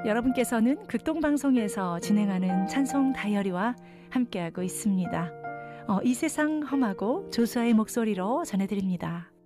여러분께서는 극동방송에서 진행하는 찬송 다이어리와 함께하고 있습니다. 이 세상 험하고 조수아의 목소리로 전해드립니다.